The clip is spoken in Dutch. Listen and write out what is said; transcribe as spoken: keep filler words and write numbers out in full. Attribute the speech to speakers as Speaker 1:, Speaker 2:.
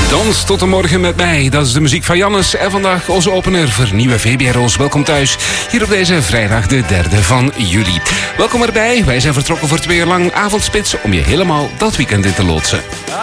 Speaker 1: Dans tot de morgen met mij. Dat is de muziek van Jannes. En vandaag onze opener voor nieuwe V B R O's. Welkom thuis. Hier op deze vrijdag de derde van juli. Welkom erbij. Wij zijn vertrokken voor twee uur lang avondspits om je helemaal dat weekend in te loodsen.